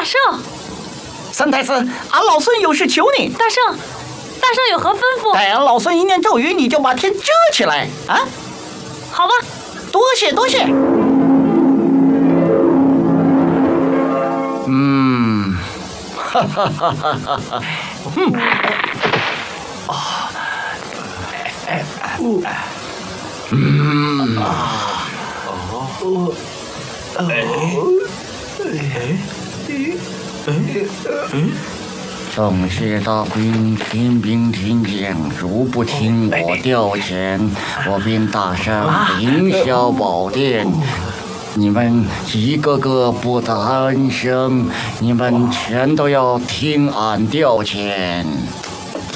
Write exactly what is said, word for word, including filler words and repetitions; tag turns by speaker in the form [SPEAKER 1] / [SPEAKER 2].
[SPEAKER 1] 圣，
[SPEAKER 2] 三太子，俺老孙有事求你。
[SPEAKER 1] 大圣，大圣有何吩咐？
[SPEAKER 2] 待俺老孙一念咒语，你就把天遮起来啊！
[SPEAKER 1] 好吧，
[SPEAKER 2] 多谢多谢。嗯，哈哈哈哈哈哈，嗯，啊，嗯啊，哦，哎，哎，哎，众邪大兵听兵听将，如不听我调遣，我便打上凌霄宝殿。你们一个个不得安生，你们全都要听俺调遣。